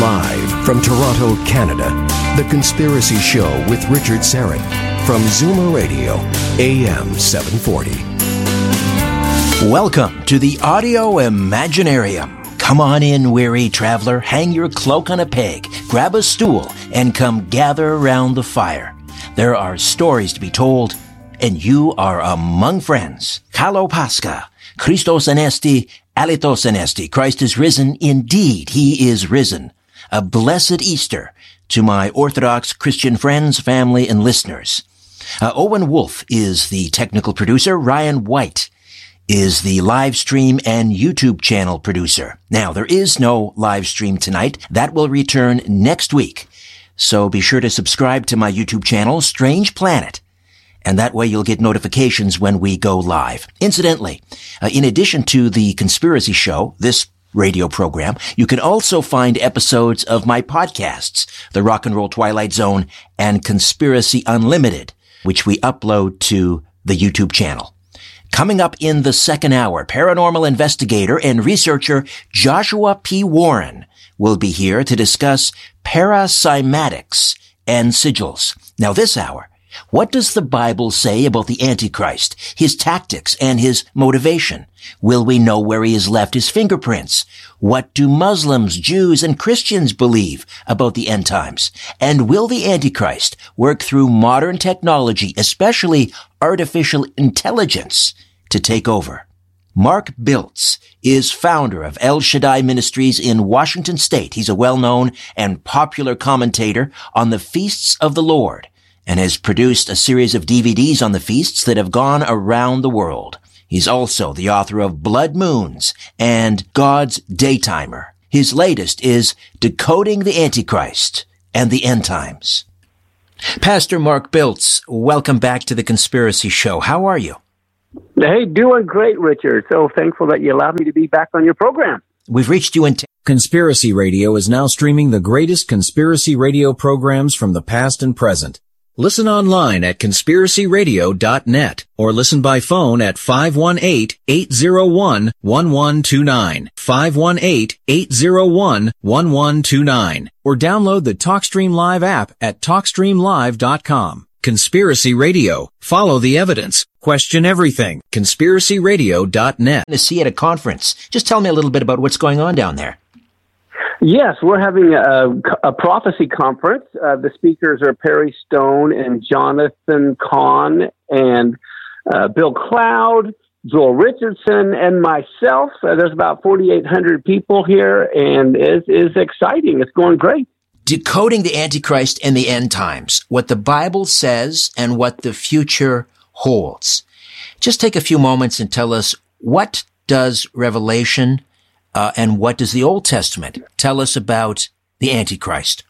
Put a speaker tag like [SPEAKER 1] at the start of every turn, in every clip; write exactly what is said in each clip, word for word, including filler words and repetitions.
[SPEAKER 1] Live from Toronto, Canada, The Conspiracy Show with Richard Syrett from Zoomer Radio, A M seven forty.
[SPEAKER 2] Welcome to the Audio Imaginarium. Come on in, weary traveler, hang your cloak on a peg, grab a stool, and come gather around the fire. There are stories to be told, and you are among friends. Kalo Pascha, Christos anesti, alitos anesti. Christ is risen. Indeed, he is risen. A blessed Easter to my Orthodox Christian friends, family, and listeners. Uh, Owen Wolf is the technical producer. Ryan White is the live stream and YouTube channel producer. Now, there is no live stream tonight. That will return next week. So be sure to subscribe to my YouTube channel, Strange Planet. And that way you'll get notifications when we go live. Incidentally, uh, in addition to The Conspiracy Show, this radio program, you can also find episodes of my podcasts, The Rock and Roll Twilight Zone and Conspiracy Unlimited, which we upload to the YouTube channel. Coming up in the second hour, paranormal investigator and researcher Joshua P. Warren will be here to discuss paracymatics and sigils. Now this hour, what does the Bible say about the Antichrist, his tactics, and his motivation? Will we know where he has left his fingerprints? What do Muslims, Jews, and Christians believe about the end times? And will the Antichrist work through modern technology, especially artificial intelligence, to take over? Mark Biltz is founder of El Shaddai Ministries in Washington State. He's a well-known and popular commentator on the feasts of the Lord, and has produced a series of D V Ds on the feasts that have gone around the world. He's also the author of Blood Moons and God's Daytimer. His latest is Decoding the Antichrist and the End Times. Pastor Mark Biltz, welcome back to The Conspiracy Show. How are you?
[SPEAKER 3] Hey, doing great, Richard. So thankful that you allowed me to be back on your program.
[SPEAKER 2] We've reached you in... T-
[SPEAKER 4] Conspiracy Radio is now streaming the greatest conspiracy radio programs from the past and present. Listen online at conspiracy radio dot net or listen by phone at five one eight, eight zero one, one one two nine, five one eight, eight zero one, one one two nine, or download the TalkStream Live app at talk stream live dot com. Conspiracy Radio. Follow the evidence. Question everything. conspiracy radio dot net.
[SPEAKER 2] To see at a conference. Just tell me a little bit about what's going on down there.
[SPEAKER 3] Yes, we're having a, a prophecy conference. Uh, the speakers are Perry Stone and Jonathan Cahn and uh, Bill Cloud, Joel Richardson, and myself. Uh, there's about forty-eight hundred people here, and it's, it's exciting. It's going great.
[SPEAKER 2] Decoding the Antichrist and the End Times, what the Bible says and what the future holds. Just take a few moments and tell us, what does Revelation Uh, and what does the Old Testament tell us about the Antichrist?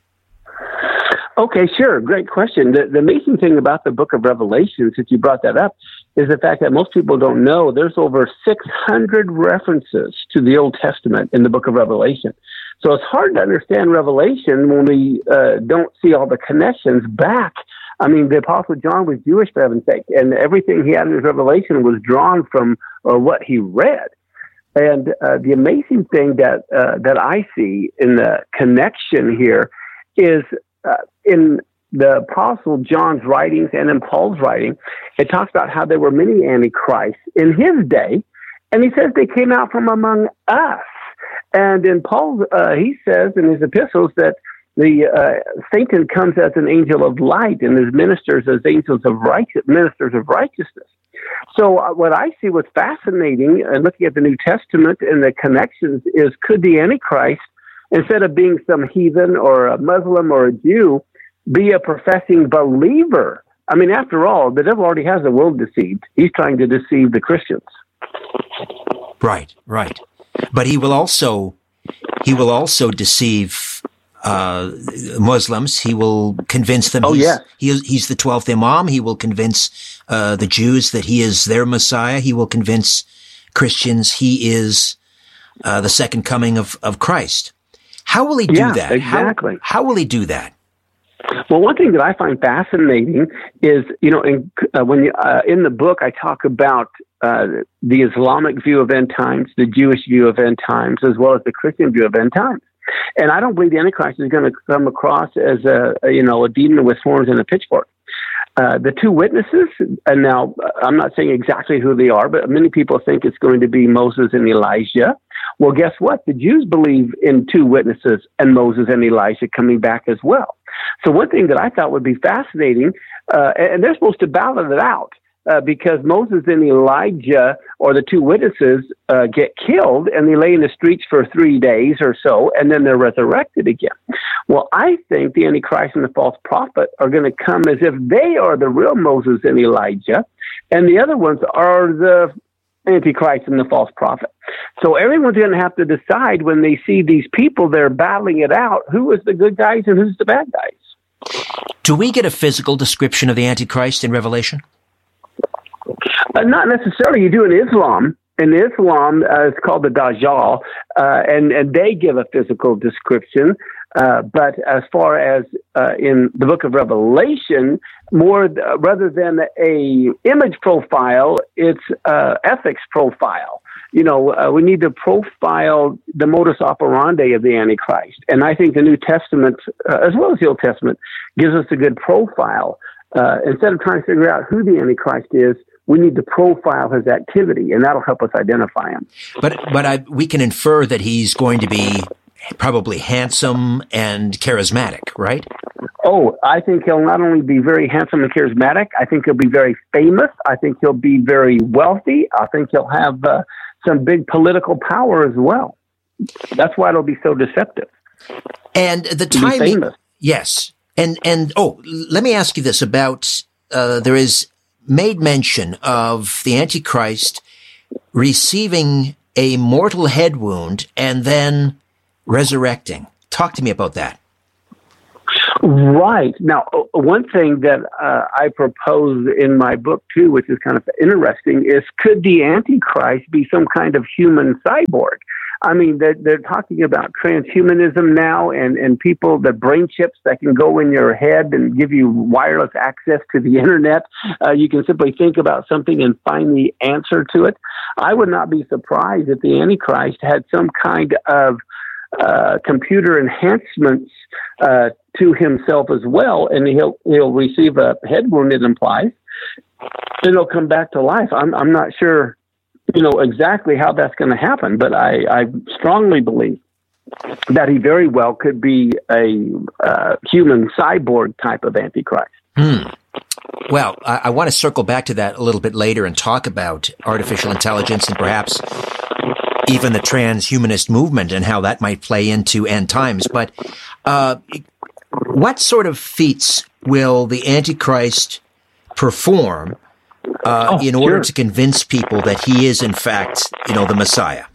[SPEAKER 3] Okay, sure. Great question. The, the amazing thing about the book of Revelation, since you brought that up, is the fact that most people don't know there's over six hundred references to the Old Testament in the book of Revelation. So it's hard to understand Revelation when we uh, don't see all the connections back. I mean, the Apostle John was Jewish, for heaven's sake, and everything he had in his Revelation was drawn from uh, what he read. And uh, the amazing thing that uh, that I see in the connection here is uh, in the Apostle John's writings and in Paul's writing, it talks about how there were many antichrists in his day, and he says they came out from among us. And in Paul, uh, he says in his epistles that the uh, Satan comes as an angel of light, and his ministers as angels of righteous ministers of righteousness. So uh, what I see was fascinating, and uh, looking at the New Testament and the connections, is could the Antichrist, instead of being some heathen or a Muslim or a Jew, be a professing believer? I mean, after all, the devil already has the world deceived. He's trying to deceive the Christians.
[SPEAKER 2] Right, right. But he will also, he will also deceive uh, Muslims. He will convince them.
[SPEAKER 3] Oh,
[SPEAKER 2] he's,
[SPEAKER 3] yeah.
[SPEAKER 2] He is, he's the twelfth Imam. He will convince uh, the Jews that he is their Messiah. He will convince Christians he is uh, the second coming of, of Christ. How will he do
[SPEAKER 3] yeah,
[SPEAKER 2] that?
[SPEAKER 3] Exactly.
[SPEAKER 2] How, how will he do that?
[SPEAKER 3] Well, one thing that I find fascinating is, you know, in, uh, when you, uh, in the book I talk about uh, the Islamic view of end times, the Jewish view of end times, as well as the Christian view of end times. And I don't believe the Antichrist is going to come across as a, a you know a demon with horns and a pitchfork. Uh, the two witnesses, and now I'm not saying exactly who they are, but many people think it's going to be Moses and Elijah. Well, guess what? The Jews believe in two witnesses and Moses and Elijah coming back as well. So one thing that I thought would be fascinating, uh, and they're supposed to ballot it out, uh, because Moses and Elijah, or the two witnesses, uh, get killed and they lay in the streets for three days or so, and then they're resurrected again. Well, I think the Antichrist and the false prophet are going to come as if they are the real Moses and Elijah, and the other ones are the Antichrist and the false prophet. So everyone's going to have to decide when they see these people, they're battling it out, who is the good guys and who's the bad guys.
[SPEAKER 2] Do we get a physical description of the Antichrist in Revelation?
[SPEAKER 3] Uh, not necessarily. You do in Islam. In Islam, uh, it's called the Dajjal, uh, and, and they give a physical description. Uh, but as far as uh, in the book of Revelation, more uh, rather than a image profile, it's uh, ethics profile. You know, uh, we need to profile the modus operandi of the Antichrist. And I think the New Testament, uh, as well as the Old Testament, gives us a good profile. Uh, instead of trying to figure out who the Antichrist is, we need to profile his activity, and that'll help us identify him.
[SPEAKER 2] But but I, we can infer that he's going to be probably handsome and charismatic, right?
[SPEAKER 3] Oh, I think he'll not only be very handsome and charismatic, I think he'll be very famous. I think he'll be very wealthy. I think he'll have uh, some big political power as well. That's why it'll be so deceptive.
[SPEAKER 2] And the timing, yes. And, and, oh, let me ask you this about, uh, there is made mention of the Antichrist receiving a mortal head wound and then resurrecting. Talk to me about that.
[SPEAKER 3] Right. Now, one thing that uh, I propose in my book, too, which is kind of interesting, is could the Antichrist be some kind of human cyborg? I mean, they're, they're talking about transhumanism now, and, and people, the brain chips that can go in your head and give you wireless access to the internet. Uh, you can simply think about something and find the answer to it. I would not be surprised if the Antichrist had some kind of uh, computer enhancements uh, to himself as well, and he'll he'll receive a head wound, it implies, and he'll come back to life. I'm I'm not sure, you know, exactly how that's going to happen, but I, I strongly believe that he very well could be a uh, human cyborg type of Antichrist.
[SPEAKER 2] Hmm. Well, I, I want to circle back to that a little bit later and talk about artificial intelligence and perhaps even the transhumanist movement and how that might play into end times. But uh, what sort of feats will the Antichrist perform Uh,
[SPEAKER 3] oh,
[SPEAKER 2] in order
[SPEAKER 3] sure.
[SPEAKER 2] to convince people that he is, in fact, you know, the Messiah?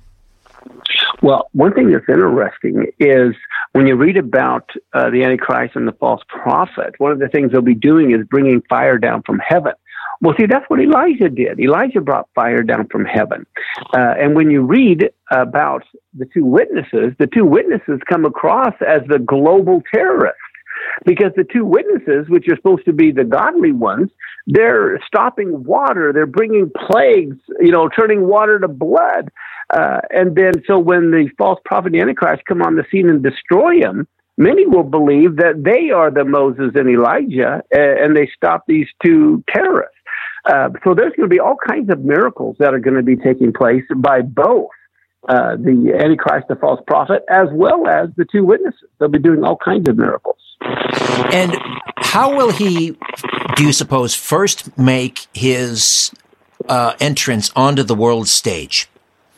[SPEAKER 3] Well, one thing that's interesting is when you read about uh, the Antichrist and the false prophet, one of the things they'll be doing is bringing fire down from heaven. Well, see, that's what Elijah did. Elijah brought fire down from heaven. Uh, and when you read about the two witnesses, the two witnesses come across as the global terrorists. Because the two witnesses, which are supposed to be the godly ones, they're stopping water. They're bringing plagues, you know, turning water to blood. Uh, and then so when the false prophet and the Antichrist come on the scene and destroy him, many will believe that they are the Moses and Elijah, uh, and they stop these two terrorists. Uh, so there's going to be all kinds of miracles that are going to be taking place by both uh, the Antichrist, the false prophet, as well as the two witnesses. They'll be doing all kinds of miracles.
[SPEAKER 2] And how will he, do you suppose, first make his uh, entrance onto the world stage?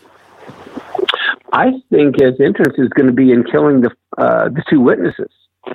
[SPEAKER 3] I think his entrance is going to be in killing the uh, the two witnesses.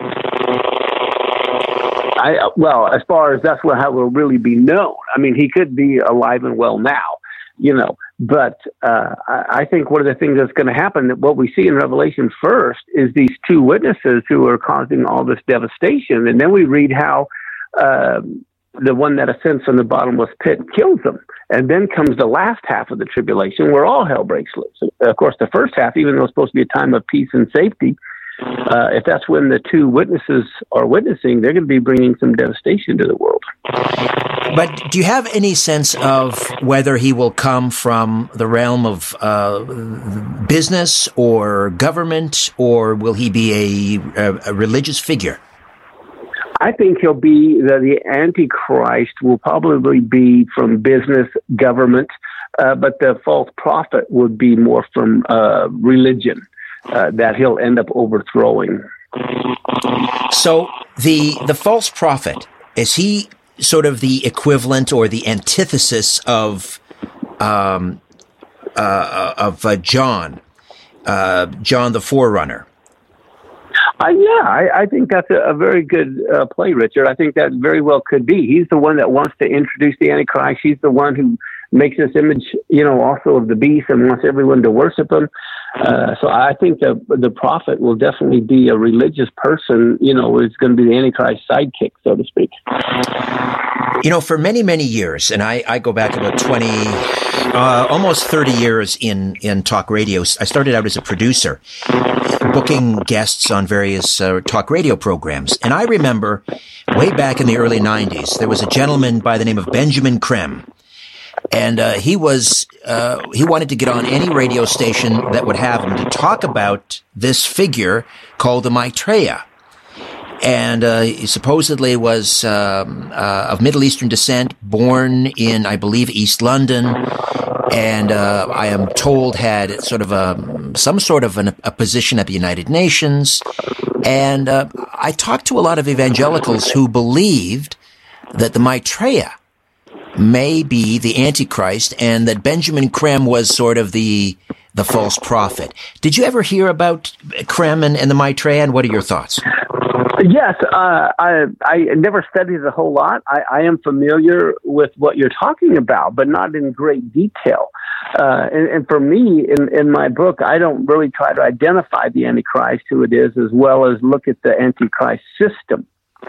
[SPEAKER 3] I well, as far as that's what, how it will really be known. I mean, he could be alive and well now, you know. But uh, I think one of the things that's going to happen, that what we see in Revelation first, is these two witnesses who are causing all this devastation. And then we read how uh, the one that ascends from the bottomless pit kills them. And then comes the last half of the tribulation where all hell breaks loose. Of course, the first half, even though it's supposed to be a time of peace and safety, uh, if that's when the two witnesses are witnessing, they're going to be bringing some devastation to the world.
[SPEAKER 2] But do you have any sense of whether he will come from the realm of uh, business or government, or will he be a, a, a religious figure?
[SPEAKER 3] I think he'll be, the, the Antichrist will probably be from business, government, uh, but the false prophet would be more from uh, religion uh, that he'll end up overthrowing.
[SPEAKER 2] So the the false prophet, is he sort of the equivalent or the antithesis of um, uh, of uh, John, uh, John the Forerunner?
[SPEAKER 3] Uh, yeah, I, I think that's a, a very good uh, play, Richard. I think that very well could be. He's the one that wants to introduce the Antichrist. He's the one who makes this image, you know, also of the beast and wants everyone to worship him. Uh, so I think the the prophet will definitely be a religious person, you know, is going to be the Antichrist sidekick, so to speak.
[SPEAKER 2] You know, for many, many years, and I, I go back about twenty, uh, almost thirty years in, in talk radio. I started out as a producer, booking guests on various uh, talk radio programs. And I remember way back in the early nineties, there was a gentleman by the name of Benjamin Creme. And uh, he was uh, he wanted to get on any radio station that would have him to talk about this figure called the Maitreya. And uh, he supposedly was um, uh, of Middle Eastern descent, born in, I believe, East London, and uh, I am told had sort of a some sort of an, a position at the United Nations. And uh, I talked to a lot of evangelicals who believed that the Maitreya may be the Antichrist, and that Benjamin Creme was sort of the the false prophet. Did you ever hear about Creme and, and the Maitreya, and what are your thoughts?
[SPEAKER 3] Yes, uh, I I never studied it a whole lot. I, I am familiar with what you're talking about, but not in great detail. Uh, and, and for me, in, in my book, I don't really try to identify the Antichrist, who it is, as well as look at the Antichrist system.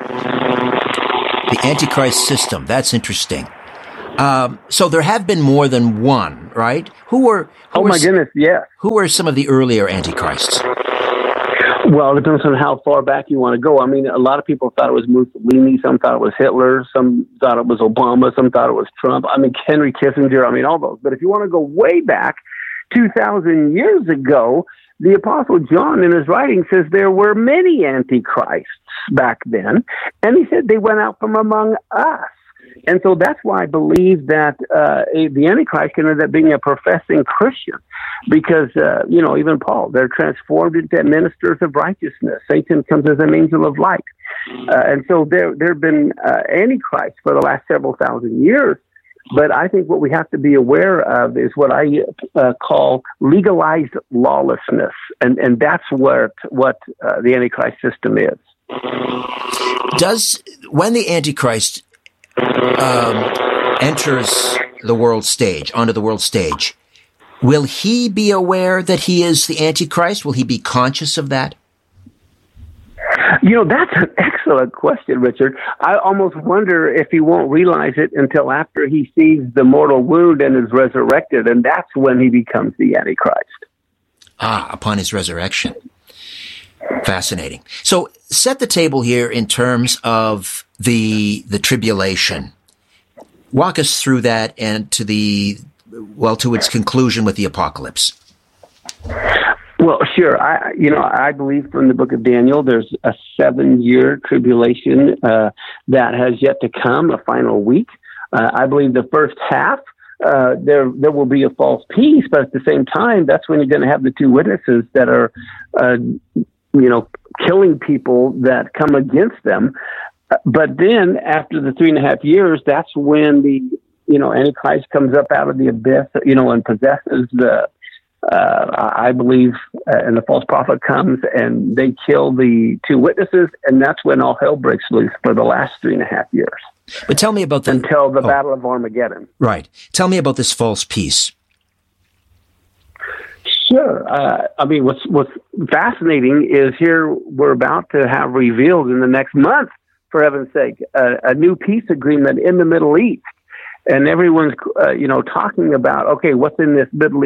[SPEAKER 2] The Antichrist system, that's interesting. Um, so there have been more than one, right? Who were? Who
[SPEAKER 3] oh
[SPEAKER 2] were
[SPEAKER 3] my goodness, yes.
[SPEAKER 2] Who were some of the earlier Antichrists?
[SPEAKER 3] Well, it depends on how far back you want to go. I mean, a lot of people thought it was Mussolini. Some thought it was Hitler. Some thought it was Obama. Some thought it was Trump. I mean, Henry Kissinger. I mean, all those. But if you want to go way back, two thousand years ago, the Apostle John in his writing says there were many Antichrists back then. And he said they went out from among us. And so that's why I believe that uh, the Antichrist can end up being a professing Christian, because, uh, you know, even Paul, they're transformed into ministers of righteousness. Satan comes as an angel of light. Uh, and so there there have been uh, Antichrists for the last several thousand years. But I think what we have to be aware of is what I uh, call legalized lawlessness. And, and that's what, what uh, the Antichrist system is.
[SPEAKER 2] Does, when the Antichrist Um, enters the world stage, onto the world stage, will he be aware that he is the Antichrist? Will he be conscious of that?
[SPEAKER 3] You know, that's an excellent question, Richard. I almost wonder if he won't realize it until after he sees the mortal wound and is resurrected, and that's when he becomes the Antichrist.
[SPEAKER 2] Ah, upon his resurrection. Fascinating. So set the table here in terms of the the tribulation. Walk us through that and to the, well, to its conclusion with the apocalypse.
[SPEAKER 3] Well, sure. I, you know, I believe from the book of Daniel, there's a seven-year tribulation uh, that has yet to come, a final week. Uh, I believe the first half, uh, there there will be a false peace, but at the same time, that's when you're going to have the two witnesses that are, uh, you know, killing people that come against them. But then after the three and a half years, that's when the, you know, Antichrist comes up out of the abyss, you know, and possesses the, uh, I believe, uh, and the false prophet comes and they kill the two witnesses. And that's when all hell breaks loose for the last three and a half years.
[SPEAKER 2] But tell me about the...
[SPEAKER 3] Until the
[SPEAKER 2] oh.
[SPEAKER 3] Battle of Armageddon.
[SPEAKER 2] Right. Tell me about this false peace.
[SPEAKER 3] Sure. Uh, I mean, what's, what's fascinating is here we're about to have revealed in the next month, for heaven's sake, a, a new peace agreement in the Middle East. And everyone's, uh, you know, talking about, okay, what's in this Middle East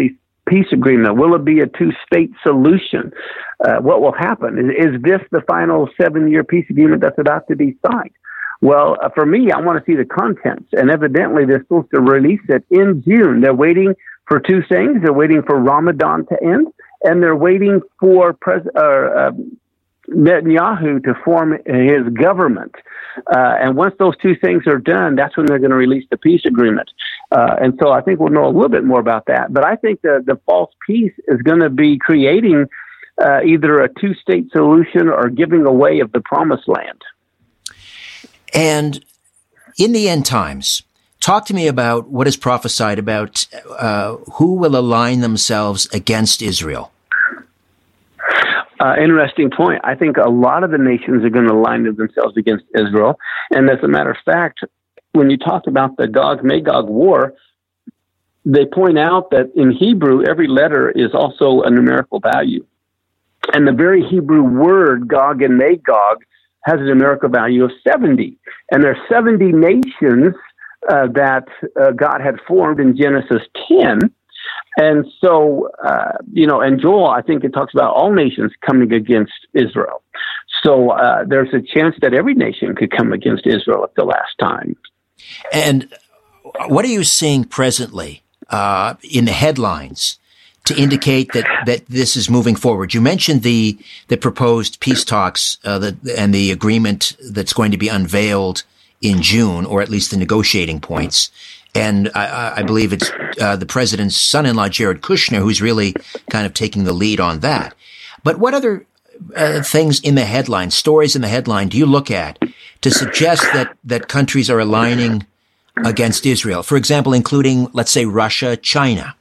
[SPEAKER 3] peace agreement? Will it be a two-state solution? Uh, what will happen? Is, is this the final seven-year peace agreement that's about to be signed? Well, uh, for me, I want to see the contents, and evidently they're supposed to release it in June. They're waiting for two things. They're waiting for Ramadan to end, and they're waiting for Pres- uh, uh, Netanyahu to form his government. Uh, and once those two things are done, that's when they're going to release the peace agreement. Uh, and so I think we'll know a little bit more about that. But I think the, the false peace is going to be creating uh, either a two-state solution or giving away of the promised land.
[SPEAKER 2] And in the end times, talk to me about what is prophesied about uh, who will align themselves against Israel.
[SPEAKER 3] Uh, interesting point. I think a lot of the nations are going to align themselves against Israel. And as a matter of fact, when you talk about the Gog-Magog war, they point out that in Hebrew, every letter is also a numerical value. And the very Hebrew word Gog and Magog has a numerical value of seventy. And there are seventy nations uh, that uh, God had formed in Genesis ten. And so, uh, you know, and Joel, I think it talks about all nations coming against Israel. So uh, there's a chance that every nation could come against Israel at the last time.
[SPEAKER 2] And what are you seeing presently uh, in the headlines to indicate that, that this is moving forward? You mentioned the the proposed peace talks uh, the, and the agreement that's going to be unveiled in June, or at least the negotiating points. And I, I believe it's uh, the president's son-in-law, Jared Kushner, who's really kind of taking the lead on that. But what other uh, things in the headline, stories in the headline, do you look at to suggest that, that countries are aligning against Israel? For example, including, let's say, Russia, China.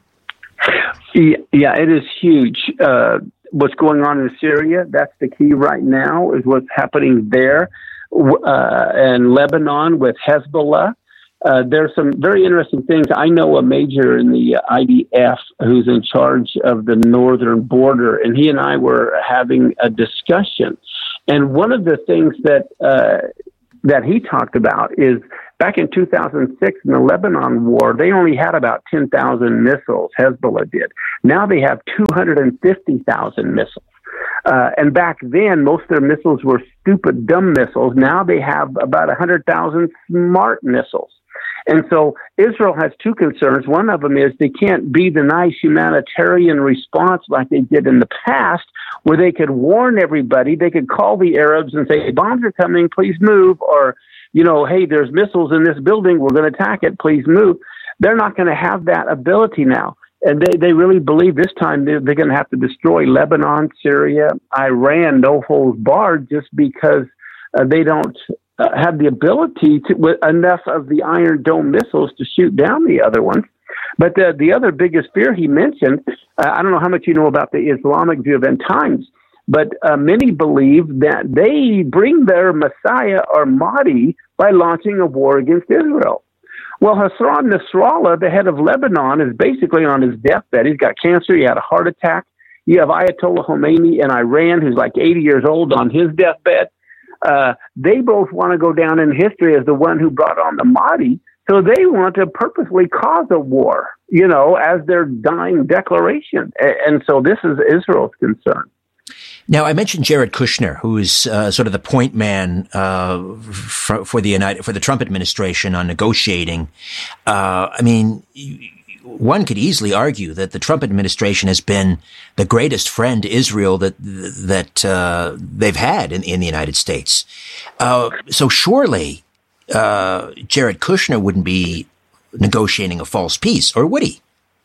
[SPEAKER 3] Yeah, it is huge. Uh, what's going on in Syria, that's the key right now, is what's happening there. Uh, and Lebanon with Hezbollah. Uh, there's some very interesting things. I know a major in the I D F who's in charge of the northern border, and he and I were having a discussion. And one of the things that uh, that he talked about is back in two thousand six in the Lebanon war, they only had about ten thousand missiles, Hezbollah did. Now they have two hundred fifty thousand missiles. Uh, and back then, most of their missiles were stupid, dumb missiles. Now they have about one hundred thousand smart missiles. And so Israel has two concerns. One of them is they can't be the nice humanitarian response like they did in the past, where they could warn everybody. They could call the Arabs and say, bombs are coming, please move. Or, you know, hey, there's missiles in this building, we're going to attack it, please move. They're not going to have that ability now. And they, they really believe this time they're, they're going to have to destroy Lebanon, Syria, Iran, no holds barred, just because uh, they don't uh, have the ability to, with enough of the Iron Dome missiles to shoot down the other ones. But the, the other biggest fear he mentioned, uh, I don't know how much you know about the Islamic view of end times, but uh, many believe that they bring their Messiah or Mahdi by launching a war against Israel. Well, Hassan Nasrallah, the head of Lebanon, is basically on his deathbed. He's got cancer. He had a heart attack. You have Ayatollah Khomeini in Iran, who's like eighty years old, on his deathbed. Uh, they both want to go down in history as the one who brought on the Mahdi. So they want to purposely cause a war, you know, as their dying declaration. And so this is Israel's concern.
[SPEAKER 2] Now, I mentioned Jared Kushner, who is uh, sort of the point man uh, for, for the United for the Trump administration on negotiating. Uh, I mean, one could easily argue that the Trump administration has been the greatest friend to Israel that that uh, they've had in, in the United States. Uh, so surely uh, Jared Kushner wouldn't be negotiating a false peace, or would he?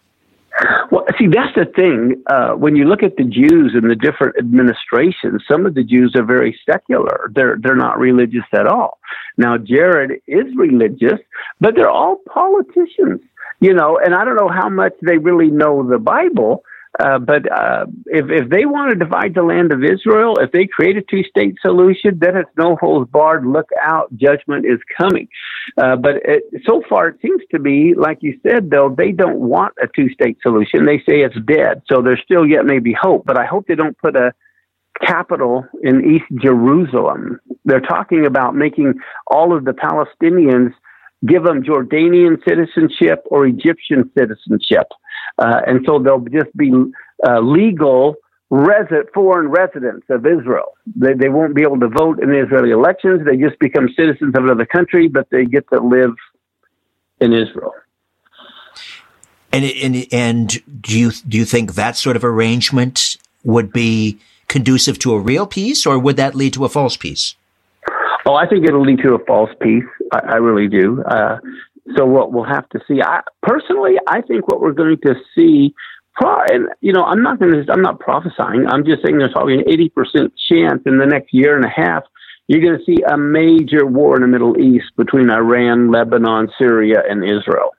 [SPEAKER 3] Well, see, that's the thing. Uh, when you look at the Jews in the different administrations, some of the Jews are very secular. They're they're not religious at all. Now, Jared is religious, but they're all politicians, you know, and I don't know how much they really know the Bible. Uh, but uh, if if they want to divide the land of Israel, if they create a two-state solution, then it's no holds barred. Look out, judgment is coming. Uh, but it, so far, it seems to be, like you said, though, they don't want a two-state solution. They say it's dead. So there's still yet maybe hope. But I hope they don't put a capital in East Jerusalem. They're talking about making all of the Palestinians give them Jordanian citizenship or Egyptian citizenship. Uh, and so they'll just be uh, legal resident, foreign residents of Israel. They, they won't be able to vote in the Israeli elections. They just become citizens of another country, but they get to live in Israel.
[SPEAKER 2] And and and do you do you think that sort of arrangement would be conducive to a real peace, or would that lead to a false peace?
[SPEAKER 3] Oh, I think it'll lead to a false peace. I, I really do. Uh, so what we'll have to see. I, personally, I think what we're going to see. And, you know, I'm not going to, I'm not prophesying. I'm just saying there's probably an eighty percent chance in the next year and a half, you're going to see a major war in the Middle East between Iran, Lebanon, Syria, and Israel.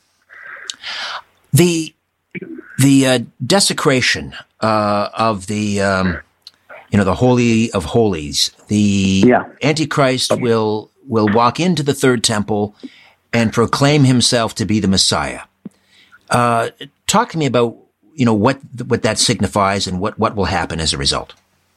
[SPEAKER 2] The, the uh, desecration uh, of the, um, you know, the Holy of Holies, the yeah. Antichrist will, will walk into the third temple and proclaim himself to be the Messiah. Uh, talk to me about, you know, what what that signifies and what, what will happen as a result.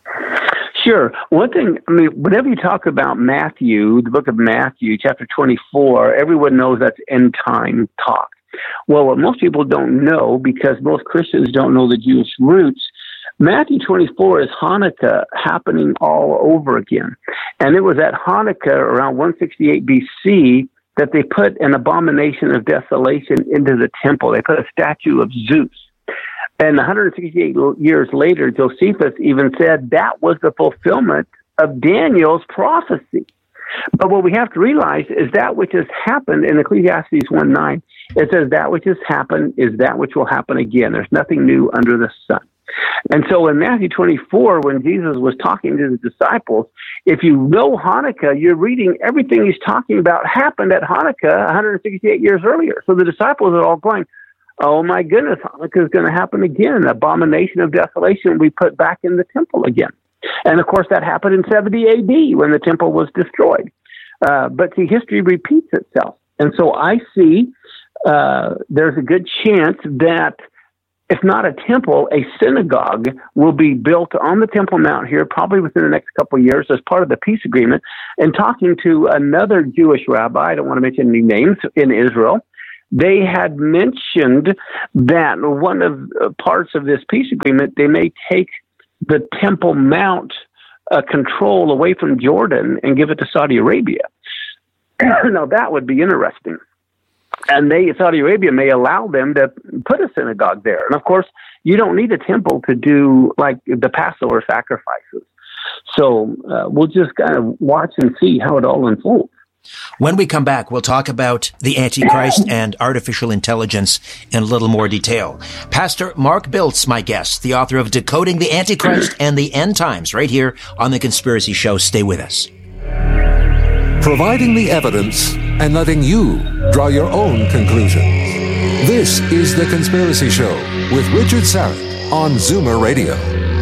[SPEAKER 3] Sure. One thing, I mean, whenever you talk about Matthew, the book of Matthew, chapter twenty-four, everyone knows that's end time talk. Well, what most people don't know, because most Christians don't know the Jewish roots, Matthew twenty-four is Hanukkah happening all over again. And it was at Hanukkah around one sixty-eight B C that they put an abomination of desolation into the temple. They put a statue of Zeus. And one hundred sixty-eight years later, Josephus even said that was the fulfillment of Daniel's prophecy. But what we have to realize is that which has happened in Ecclesiastes one nine, it says that which has happened is that which will happen again. There's nothing new under the sun. And so in Matthew twenty-four, when Jesus was talking to the disciples, if you know Hanukkah, you're reading everything he's talking about happened at Hanukkah one hundred sixty-eight years earlier. So the disciples are all going, oh my goodness, Hanukkah is going to happen again. Abomination of desolation we put back in the temple again. And of course that happened in seventy A D when the temple was destroyed. Uh, but see, history repeats itself. And so I see uh, there's a good chance that if not a temple, a synagogue will be built on the Temple Mount here, probably within the next couple of years as part of the peace agreement. And talking to another Jewish rabbi, I don't want to mention any names, in Israel, they had mentioned that one of the parts of this peace agreement, they may take the Temple Mount uh, control away from Jordan and give it to Saudi Arabia. Now, that would be interesting. And they, Saudi Arabia may allow them to put a synagogue there. And of course, you don't need a temple to do like the Passover sacrifices. So uh, we'll just kind of watch and see how it all unfolds.
[SPEAKER 2] When we come back, we'll talk about the Antichrist and artificial intelligence in a little more detail. Pastor Mark Biltz, my guest, the author of Decoding the Antichrist and the End Times, right here on The Conspiracy Show. Stay with us.
[SPEAKER 5] Providing the evidence and letting you draw your own conclusions. This is The Conspiracy Show with Richard Syrett on Zoomer Radio.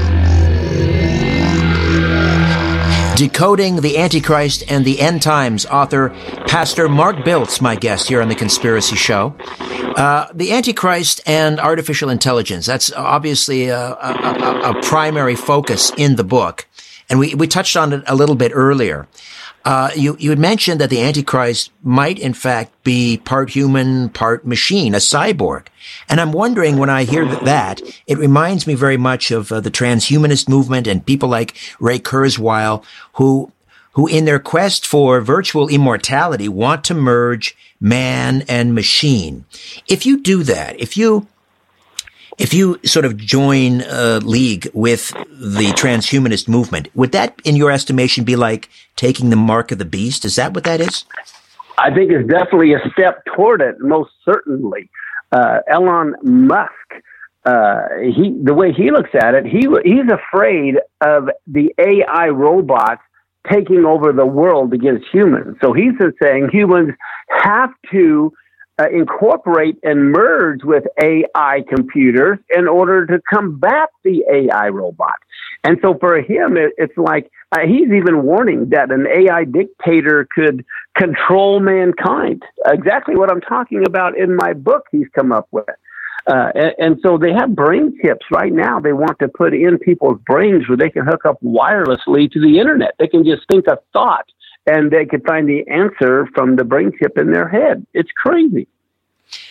[SPEAKER 2] Decoding the Antichrist and the End Times, author Pastor Mark Biltz, my guest here on The Conspiracy Show. Uh, the Antichrist and artificial intelligence, that's obviously a, a, a primary focus in the book. And we, we touched on it a little bit earlier. Uh, you, you had mentioned that the Antichrist might, in fact, be part human, part machine, a cyborg. And I'm wondering, when I hear that, it reminds me very much of uh, the transhumanist movement and people like Ray Kurzweil, who, who in their quest for virtual immortality want to merge man and machine. If you do that, if you If you sort of join a league with the transhumanist movement, would that, in your estimation, be like taking the mark of the beast? Is that what that is?
[SPEAKER 3] I think it's definitely a step toward it, most certainly. Uh, Elon Musk, uh, he the way he looks at it, he he's afraid of the A I robots taking over the world against humans. So he's saying humans have to Uh, incorporate and merge with A I computers in order to combat the A I robot. And so for him, it, it's like uh, he's even warning that an A I dictator could control mankind. Exactly what I'm talking about in my book he's come up with. Uh, and, and so they have brain chips right now they want to put in people's brains where they can hook up wirelessly to the internet. They can just think a thought and they could find the answer from the brain chip in their head. It's crazy.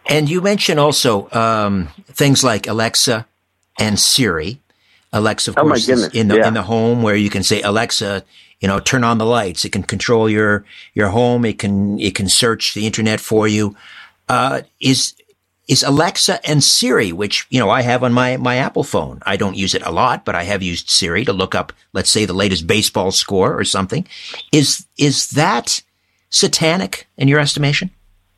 [SPEAKER 2] And you mentioned also um, things like Alexa and Siri. Alexa, of
[SPEAKER 3] oh
[SPEAKER 2] course, is in the
[SPEAKER 3] yeah.
[SPEAKER 2] in the home where you can say, Alexa, you know, turn on the lights. It can control your your home. It can it can search the internet for you. Uh, is is Alexa and Siri, which you know I have on my my Apple phone. I don't use it a lot, but I have used Siri to look up, let's say, the latest baseball score or something. Is is that satanic in your estimation?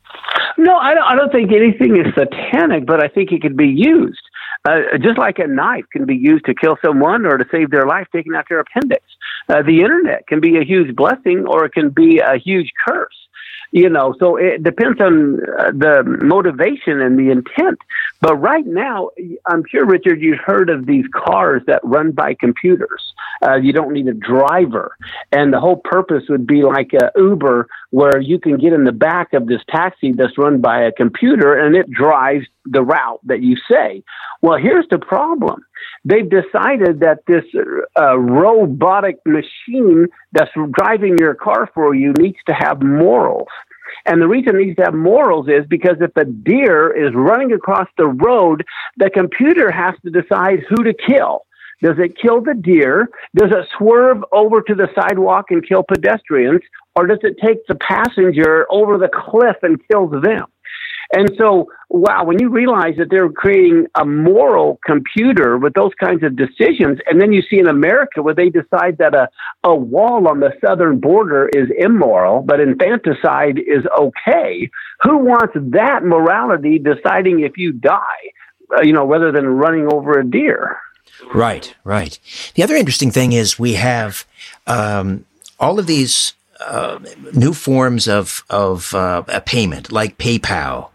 [SPEAKER 3] No, I don't, I don't think anything is satanic, but I think it can be used. Uh, just like a knife can be used to kill someone or to save their life, taking out their appendix. Uh, the internet can be a huge blessing or it can be a huge curse. You know, so it depends on uh, the motivation and the intent. But right now, I'm sure, Richard, you've heard of these cars that run by computers. Uh, you don't need a driver. And the whole purpose would be like a Uber, where you can get in the back of this taxi that's run by a computer and it drives the route that you say. Well, here's the problem. They've decided that this uh, robotic machine that's driving your car for you needs to have morals. And the reason it needs to have morals is because if a deer is running across the road, the computer has to decide who to kill. Does it kill the deer? Does it swerve over to the sidewalk and kill pedestrians? Or does it take the passenger over the cliff and kills them? And so, wow, when you realize that they're creating a moral computer with those kinds of decisions, and then you see in America where they decide that a, a wall on the southern border is immoral, but infanticide is okay, who wants that morality deciding if you die, uh, you know, rather than running over a deer?
[SPEAKER 2] Right, right. The other interesting thing is we have um, all of these uh, new forms of, of uh, a payment, like PayPal.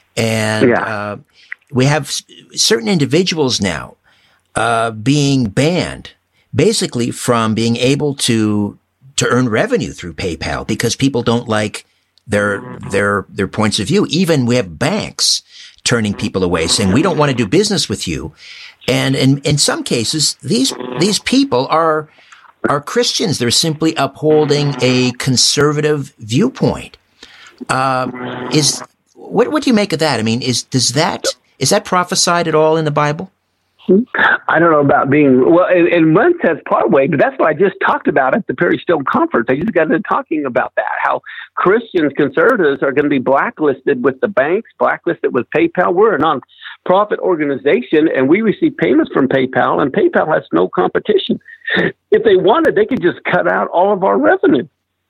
[SPEAKER 2] And
[SPEAKER 3] yeah.
[SPEAKER 2] uh, we have s- certain individuals now uh, being banned, basically, from being able to to earn revenue through PayPal because people don't like their their their points of view. Even we have banks turning people away, saying we don't want to do business with you. And in in some cases, these these people are are Christians. They're simply upholding a conservative viewpoint. Uh, is What, what do you make of that? I mean, is does that is that prophesied at all in the Bible?
[SPEAKER 3] I don't know about being, well, in, in one sense, part way, but that's what I just talked about at the Perry Stone Conference. I just got into talking about that, how Christians, conservatives are going to be blacklisted with the banks, blacklisted with PayPal. We're a non-profit organization, and we receive payments from PayPal, and PayPal has no competition. If they wanted, they could just cut out all of our revenue,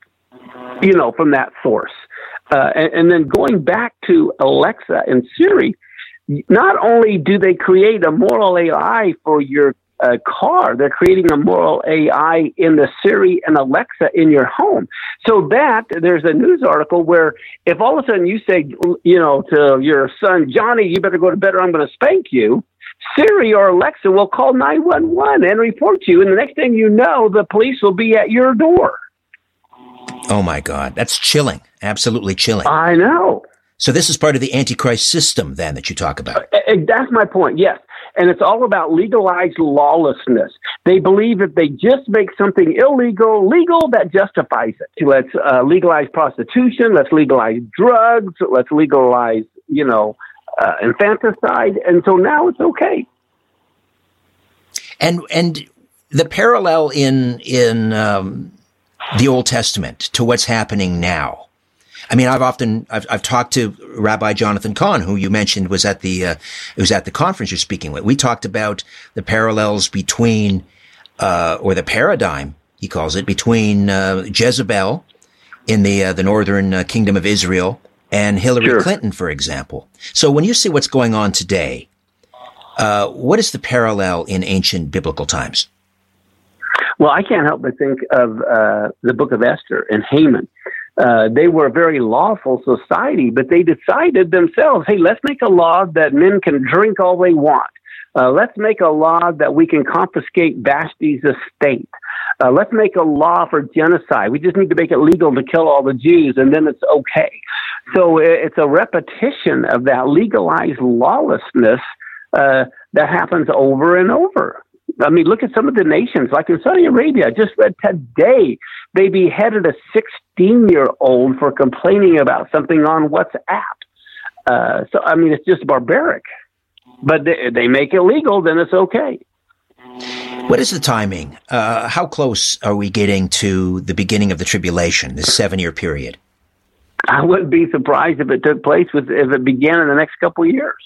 [SPEAKER 3] you know, from that source. Uh, and, and then going back to Alexa and Siri, not only do they create a moral A I for your uh, car, they're creating a moral A I in the Siri and Alexa in your home. So that there's a news article where if all of a sudden you say, you know, to your son, Johnny, you better go to bed or I'm going to spank you, Siri or Alexa will call nine one one and report you. And the next thing you know, the police will be at your door.
[SPEAKER 2] Oh, my God. That's chilling. Absolutely chilling.
[SPEAKER 3] I know.
[SPEAKER 2] So this is part of the Antichrist system, then, that you talk about.
[SPEAKER 3] That's my point, yes. And it's all about legalized lawlessness. They believe if they just make something illegal, legal, that justifies it. Let's uh, legalize prostitution. Let's legalize drugs. Let's legalize, you know, uh, infanticide. And so now it's okay.
[SPEAKER 2] And and the parallel in in um, the Old Testament to what's happening now. I mean, I've often I've, I've talked to Rabbi Jonathan Cahn, who you mentioned was at the uh, was at the conference you're speaking with. We talked about the parallels between, uh, or the paradigm he calls it, between uh, Jezebel in the uh, the northern uh, kingdom of Israel and Hillary
[SPEAKER 3] Sure.
[SPEAKER 2] Clinton, for example. So when you see what's going on today, uh, what is the parallel in ancient biblical times?
[SPEAKER 3] Well, I can't help but think of uh, the book of Esther and Haman. Uh, they were a very lawful society, but they decided themselves, hey, let's make a law that men can drink all they want. Uh, let's make a law that we can confiscate Vashti's estate. Uh, let's make a law for genocide. We just need to make it legal to kill all the Jews, and then it's okay. So it's a repetition of that legalized lawlessness uh, that happens over and over. I mean, look at some of the nations, like in Saudi Arabia. I just read today, they beheaded a sixteen-year-old for complaining about something on WhatsApp. Uh, so, I mean, it's just barbaric. But they, they make it legal, then it's okay.
[SPEAKER 2] What is the timing? Uh, how close are we getting to the beginning of the tribulation, this seven-year period?
[SPEAKER 3] I wouldn't be surprised if it took place with, if it began in the next couple of years.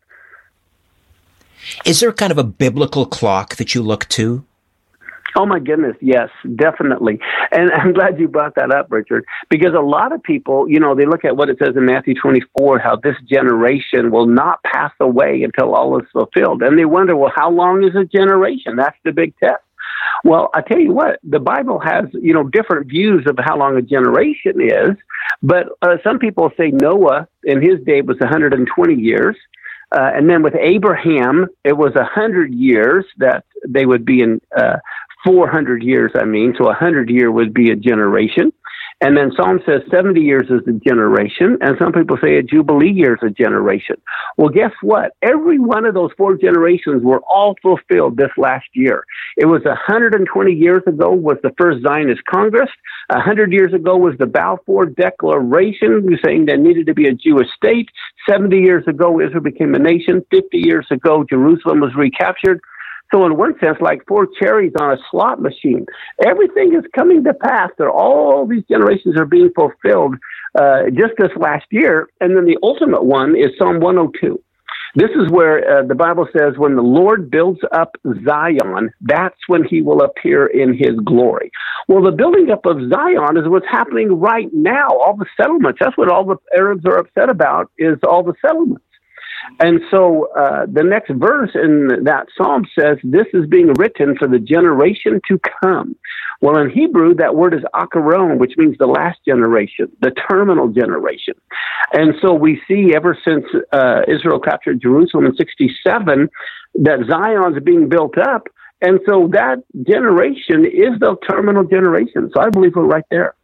[SPEAKER 2] Is there kind of a biblical clock that you look to?
[SPEAKER 3] Oh, my goodness, yes, definitely. And I'm glad you brought that up, Richard, because a lot of people, you know, they look at what it says in Matthew twenty-four, how this generation will not pass away until all is fulfilled. And they wonder, well, how long is a generation? That's the big test. Well, I tell you what, the Bible has, you know, different views of how long a generation is. But uh, some people say Noah in his day was one hundred twenty years. Uh, and then with Abraham, it was one hundred years that they would be in uh, four hundred years, I mean. So a one hundred year would be a generation. And then Psalm says seventy years is a generation. And some people say a Jubilee year is a generation. Well, guess what? Every one of those four generations were all fulfilled this last year. It was one hundred twenty years ago was the first Zionist Congress. one hundred years ago was the Balfour Declaration saying there needed to be a Jewish state. seventy years ago, Israel became a nation. fifty years ago, Jerusalem was recaptured. So in one sense, like four cherries on a slot machine, everything is coming to pass. There, all these generations are being fulfilled uh, just this last year. And then the ultimate one is Psalm one oh two. This is where uh, the Bible says, when the Lord builds up Zion, that's when he will appear in his glory. Well, the building up of Zion is what's happening right now. All the settlements, that's what all the Arabs are upset about, is all the settlements. And so uh, the next verse in that psalm says, this is being written for the generation to come. Well, in Hebrew, that word is akaron, which means the last generation, the terminal generation. And so we see ever since uh, Israel captured Jerusalem in sixty-seven, that Zion's being built up. And so that generation is the terminal generation. So I believe we're right there.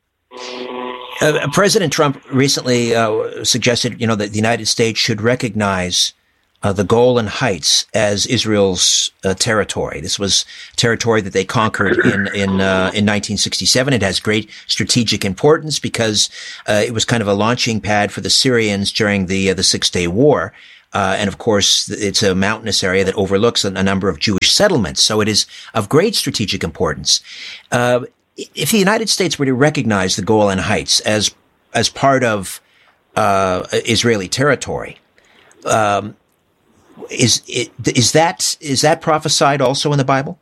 [SPEAKER 2] Uh, President Trump recently uh, suggested, you know, that the United States should recognize uh, the Golan Heights as Israel's uh, territory. This was territory that they conquered in in uh, in nineteen sixty-seven. It has great strategic importance because uh, it was kind of a launching pad for the Syrians during the uh, the Six Day War. Uh, and of course, it's a mountainous area that overlooks a, a number of Jewish settlements. So it is of great strategic importance. Uh, If the United States were to recognize the Golan Heights as as part of uh, Israeli territory, um, is it, is that is that prophesied also in the Bible?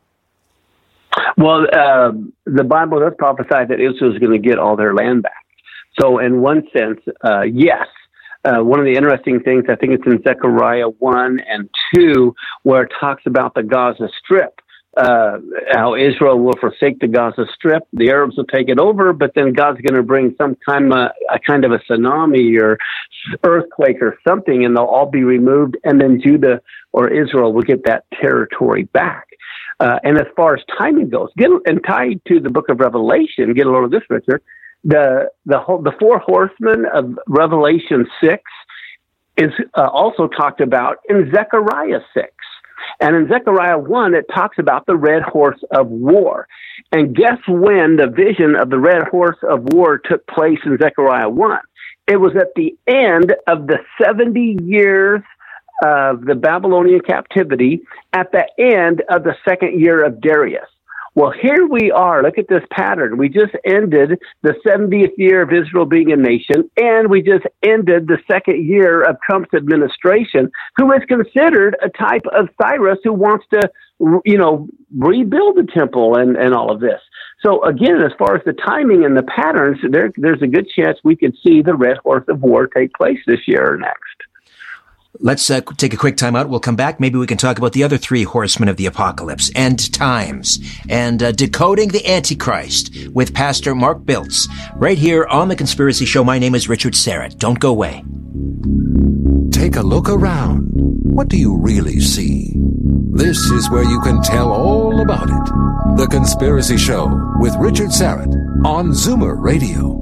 [SPEAKER 3] Well, uh, the Bible does prophesy that Israel is going to get all their land back. So, in one sense, uh, yes. Uh, one of the interesting things, I think it's in Zechariah one and two, where it talks about the Gaza Strip. Uh, how Israel will forsake the Gaza Strip, the Arabs will take it over, but then God's going to bring some kind of a kind of a tsunami or earthquake or something, and they'll all be removed, and then Judah or Israel will get that territory back. Uh, and as far as timing goes, get and tied to the book of Revelation, get a load of this, Richard. The the whole, the four horsemen of Revelation six is uh, also talked about in Zechariah six. And in Zechariah one, it talks about the red horse of war. And guess when the vision of the red horse of war took place in Zechariah one? It was at the end of the seventy years of the Babylonian captivity, at the end of the second year of Darius. Well, here we are. Look at this pattern. We just ended the seventieth year of Israel being a nation, and we just ended the second year of Trump's administration, who is considered a type of Cyrus who wants to, you know, rebuild the temple and, and all of this. So, again, as far as the timing and the patterns, there, there's a good chance we could see the red horse of war take place this year or next.
[SPEAKER 2] Let's uh, take a quick time out. We'll come back. Maybe we can talk about the other three horsemen of the apocalypse, end times, and uh, decoding the Antichrist with Pastor Mark Biltz, right here on The Conspiracy Show. My name is Richard Syrett. Don't go away.
[SPEAKER 5] Take a look around. What do you really see? This is where you can tell all about it. The Conspiracy Show with Richard Syrett on Zoomer Radio.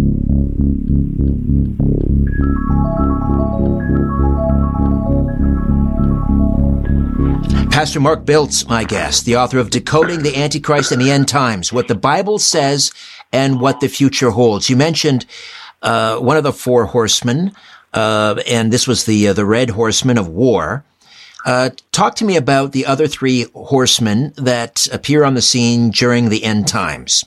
[SPEAKER 2] Pastor Mark Biltz, my guest, the author of Decoding the Antichrist and the End Times, What the Bible Says and What the Future Holds. You mentioned uh, one of the four horsemen, uh, and this was the uh, the Red Horsemen of War. Uh, talk to me about the other three horsemen that appear on the scene during the end times.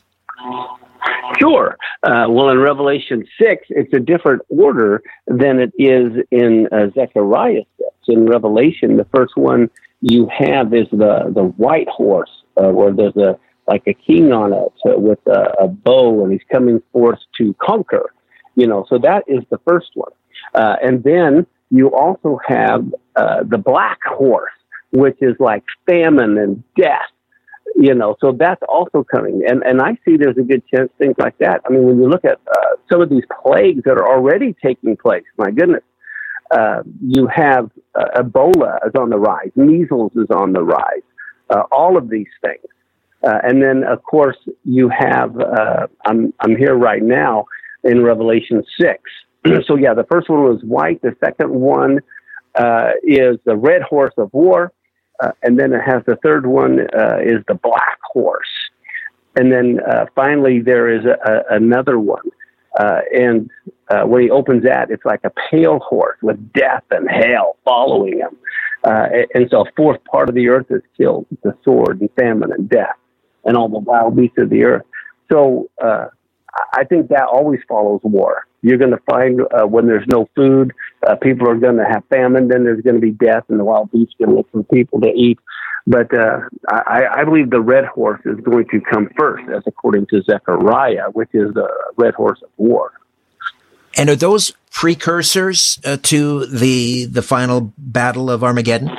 [SPEAKER 3] Sure. Uh, well, in Revelation six, it's a different order than it is in uh, Zechariah six. In Revelation, the first one you have is the, the white horse, uh, where there's a like a king on it uh, with a, a bow, and he's coming forth to conquer. You know, so that is the first one. Uh, and then you also have uh, the black horse, which is like famine and death. You know, so that's also coming. And and I see there's a good chance things like that. I mean, when you look at uh, some of these plagues that are already taking place, my goodness, uh, you have uh, Ebola is on the rise, measles is on the rise, uh, all of these things. Uh, and then, of course, you have, uh, I'm, I'm here right now in Revelation six. So, yeah, the first one was white. The second one uh, is the red horse of war. Uh, and then it has the third one uh, is the black horse. And then uh, finally there is a, a, another one. Uh, and uh, when he opens that, it's like a pale horse with death and hell following him. Uh, and so a fourth part of the earth is killed, the sword and famine and death and all the wild beasts of the earth. So uh, I think that always follows war. You're going to find uh, when there's no food, uh, people are going to have famine, then there's going to be death, and the wild beasts are going to look for people to eat. But uh, I, I believe the red horse is going to come first, as according to Zechariah, which is the red horse of war.
[SPEAKER 2] And are those precursors uh, to the the final battle of Armageddon?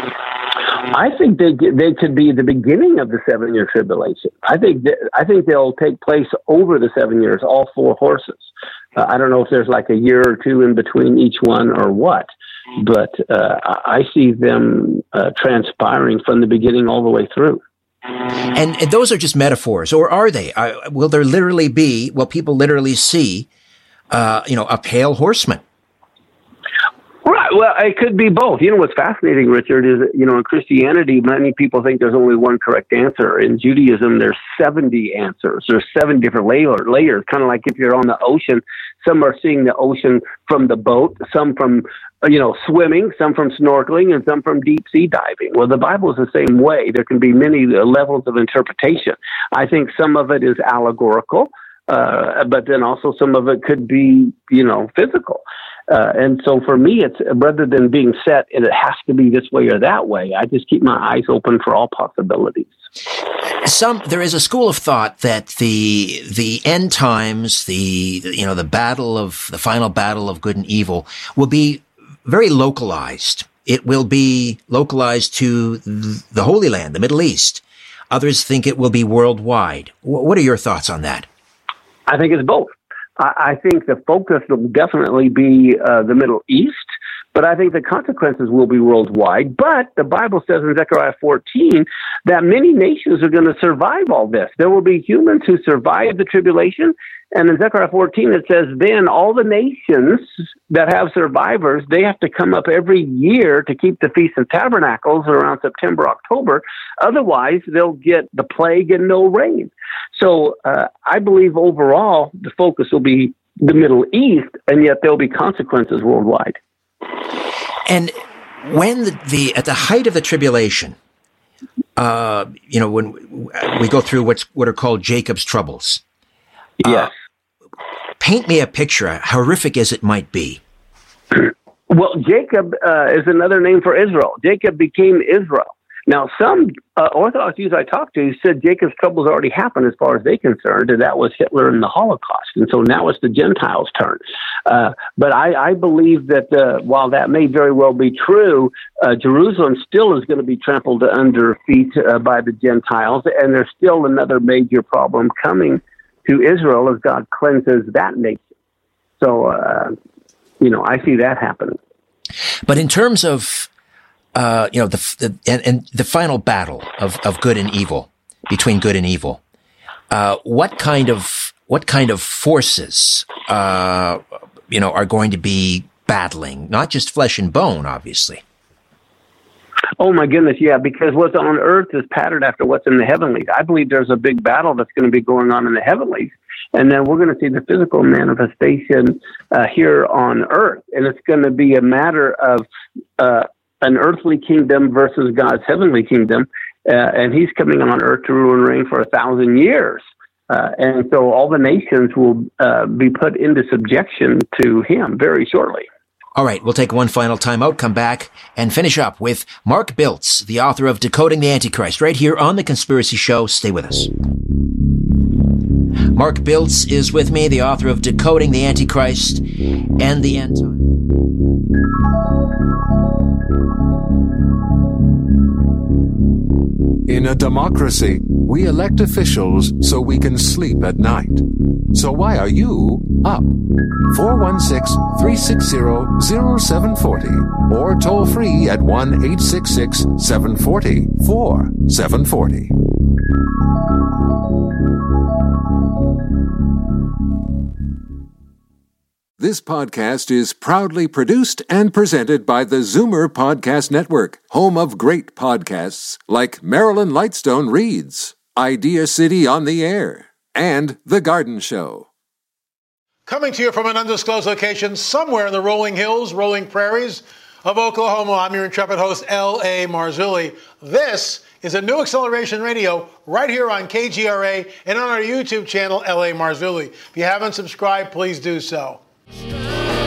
[SPEAKER 3] I think they they could be the beginning of the seven year tribulation. I think that, I think they'll take place over the seven years, all four horses. Uh, I don't know if there's like a year or two in between each one or what, but uh, I see them uh, transpiring from the beginning all the way through.
[SPEAKER 2] And, and those are just metaphors, or are they? Uh, will there literally be? Will people literally see, uh, you know, a pale horseman?
[SPEAKER 3] Right. Well, it could be both. You know, what's fascinating, Richard, is, you know, in Christianity, many people think there's only one correct answer. In Judaism, there's seventy answers. There's seven different layer, layers, kind of like if you're on the ocean. Some are seeing the ocean from the boat, some from, you know, swimming, some from snorkeling, and some from deep sea diving. Well, the Bible is the same way. There can be many levels of interpretation. I think some of it is allegorical, uh, but then also some of it could be, you know, physical. Uh, and so for me, it's rather than being set, and it has to be this way or that way, I just keep my eyes open for all possibilities.
[SPEAKER 2] Some there is a school of thought that the the end times, the you know the battle of the final battle of good and evil, will be very localized. It will be localized to the Holy Land, the Middle East. Others think it will be worldwide. What are your thoughts on that?
[SPEAKER 3] I think it's both. I think the focus will definitely be uh, the Middle East, but I think the consequences will be worldwide. But the Bible says in Zechariah fourteen that many nations are going to survive all this. There will be humans who survive the tribulation. And in Zechariah fourteen, it says, then all the nations that have survivors, they have to come up every year to keep the Feast of Tabernacles around September, October. Otherwise, they'll get the plague and no rain. So uh, I believe overall the focus will be the Middle East, and yet there'll be consequences worldwide.
[SPEAKER 2] And when the, the at the height of the tribulation, uh, you know, when we go through what's what are called Jacob's troubles,
[SPEAKER 3] yes.
[SPEAKER 2] Uh, paint me a picture, horrific as it might be.
[SPEAKER 3] Well, Jacob uh, is another name for Israel. Jacob became Israel. Now, some uh, Orthodox Jews I talked to said Jacob's troubles already happened as far as they're concerned, and that was Hitler and the Holocaust. And so now it's the Gentiles' turn. Uh, but I, I believe that uh, while that may very well be true, uh, Jerusalem still is going to be trampled under feet uh, by the Gentiles, and there's still another major problem coming to Israel as God cleanses that nation. So, uh, you know, I see that happening.
[SPEAKER 2] But in terms of Uh, you know, the, the and, and the final battle of, of good and evil, between good and evil. Uh, what kind of what kind of forces, uh, you know, are going to be battling? Not just flesh and bone, obviously.
[SPEAKER 3] Oh my goodness, yeah, because what's on earth is patterned after what's in the heavenlies. I believe there's a big battle that's going to be going on in the heavenlies, And then we're going to see the physical manifestation uh, here on earth. And it's going to be a matter of uh, an earthly kingdom versus God's heavenly kingdom. Uh, and he's coming on earth to rule and reign for a thousand years. Uh, and so all the nations will uh, be put into subjection to him very shortly.
[SPEAKER 2] All right, we'll take one final time out, come back, and finish up with Mark Biltz, the author of Decoding the Antichrist, right here on The Conspiracy Show. Stay with us. Mark Biltz is with me, the author of Decoding the Antichrist and the End Time.
[SPEAKER 5] In a democracy, we elect officials so we can sleep at night. So why are you up? four one six, three six zero, zero seven four zero or toll free at one eight six six, seven four zero, four seven four zero. This podcast is proudly produced and presented by the Zoomer Podcast Network, home of great podcasts like Marilyn Lightstone Reads, Idea City on the Air, and The Garden Show.
[SPEAKER 6] Coming to you from an undisclosed location somewhere in the rolling hills, rolling prairies of Oklahoma, I'm your intrepid host, L A. Marzulli. This is a new Acceleration Radio right here on K G R A and on our YouTube channel, L A. Marzulli. If you haven't subscribed, please do so.